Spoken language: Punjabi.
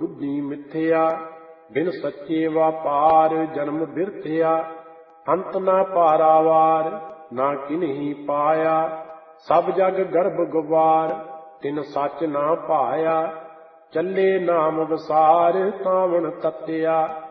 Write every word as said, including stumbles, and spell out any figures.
ਬੁੱਧੀ ਮਿਥਿਆ। ਬਿਨ ਸੱਚੇ ਵਾਪਾਰ ਜਨਮ ਬਿਰਥਿਆ। ਅੰਤ ਨਾ ਪਾਰਾਵਾਰ ਨਾ ਕਿਨਹੀ ਪਾਇਆ। ਸਭ ਜਗ ਗਰਭ ਗੁਬਾਰ ਤਿਨ ਸੱਚ ਨਾ ਭਾਇਆ। ਚੱਲੇ ਨਾਮ ਵਸਾਰ ਤਾਵਣ ਤੱਤਿਆ।